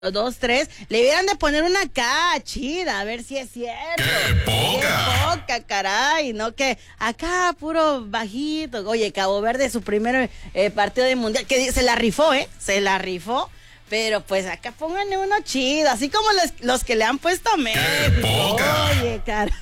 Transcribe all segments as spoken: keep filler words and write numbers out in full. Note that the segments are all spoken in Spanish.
Dos, tres, le hubieran de poner una K chida, a ver si es cierto. ¡Qué poca! ¡Qué poca, caray! No que acá puro bajito. Oye, Cabo Verde, su primer eh, partido de mundial, que se la rifó, ¿eh? Se la rifó. Pero pues acá pónganle uno chido, así como los, los que le han puesto a México. Oye, caray.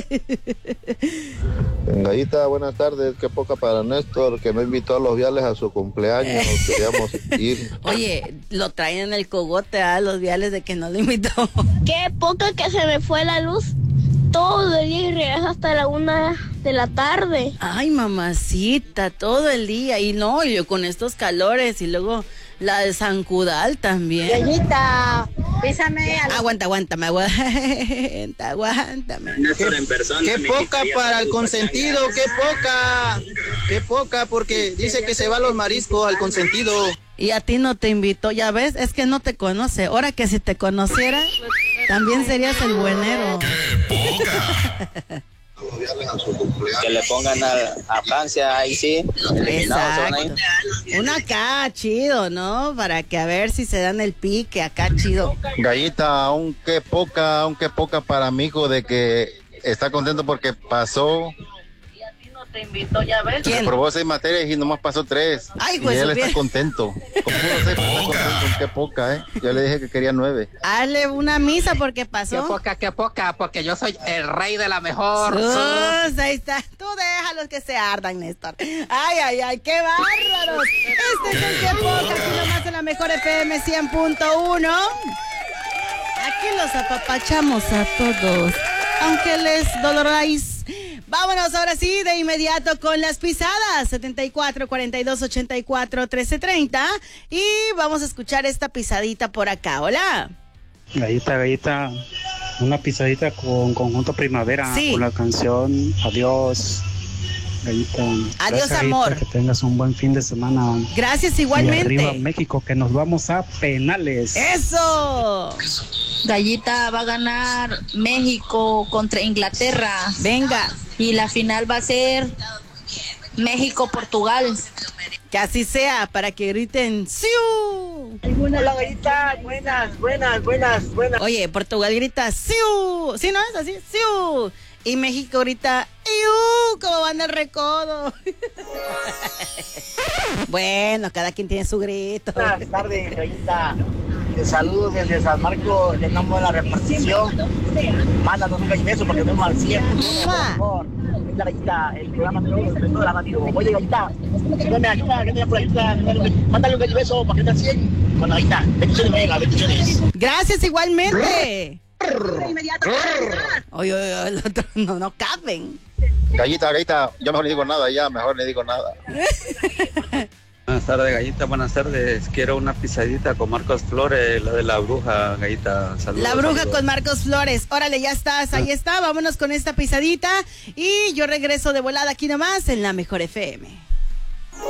Gallita, buenas tardes. Qué poca para Néstor, que no invitó a los viales a su cumpleaños. Queríamos ir. Oye, lo traen en el cogote a los viales de que no lo invitó. Qué poca que se me fue la luz todo el día y regresa hasta la una de la tarde. Ay, mamacita, todo el día. Y no, y yo con estos calores y luego la de San Cudal también. Gallita, písame. A... Aguanta, aguántame, aguanta, aguántame. Qué, qué poca para el consentido, qué poca, qué poca, porque dice que se va a los mariscos al consentido. Y a ti no te invitó, ya ves, es que no te conoce. Ahora que si te conociera, también serías el buenero. ¡Qué poca! Que le pongan a, a Francia, ahí sí. Exacto. Una acá, chido, ¿no? Para que a ver si se dan el pique, acá chido. Gallita, aunque poca, aunque poca para mi hijo de que está contento porque pasó. Te invitó, ya ves. ¿Quién? Probó seis materias y nomás pasó tres. Ay, y pues, él bien. está contento. Con puro seis, está contento. Qué poca, ¿eh? Yo le dije que quería nueve. Hazle una misa porque pasó. Qué poca, qué poca, porque yo soy el rey de la mejor. Sus, ahí está. Tú déjalos que se ardan, Néstor. Ay, ay, ay, qué bárbaros. Este es el Qué poca, aquí nomás en la mejor F M cien punto uno. Aquí los apapachamos a todos, aunque les doloráis. Vámonos ahora sí de inmediato con las pisadas. setenta y cuatro, cuarenta y dos, ochenta y cuatro, trece, treinta. Y vamos a escuchar esta pisadita por acá. Hola. Gallita, gallita, una pisadita con Conjunto Primavera, sí, con la canción Adiós. Gallita, adiós, gracias, amor. Gallita, que tengas un buen fin de semana. Gracias, igualmente. Y arriba México, que nos vamos a penales. ¡Eso! Gallita, va a ganar México contra Inglaterra. Venga. Y la final va a ser México-Portugal. Que así sea, para que griten ¡Siu! Hola, Gallita, buenas, buenas, buenas, buenas. Oye, Portugal grita ¡Siu! ¿Sí, no es así? ¡Siu! Y México grita ¡Iu! Como van el recodo. Bueno, cada quien tiene su grito. Buenas tardes, Gallita. Saludos desde San Marcos, llenamos la repartición. Mándanos un beso porque nos vemos al cien. Por favor, la Gallita, el programa de toda la radio. Oye, Gallita, dame ayuda, que tenga por ayuda. Mándale un beso para que esté al cien. Bueno, Gallita, bendiciones, mega, bendiciones. Gracias, igualmente. Oye, oye, el otro no, no caben. Gallita, Gallita, yo mejor le digo nada ya, mejor le digo nada. Buenas tardes, Gallita, buenas tardes. Quiero una pisadita con Marcos Flores, la de la bruja, Gallita. Saludos. La bruja saludos. con Marcos Flores. Órale, ya estás, ahí está. Vámonos con esta pisadita. Y yo regreso de volada aquí nomás en la Mejor F M.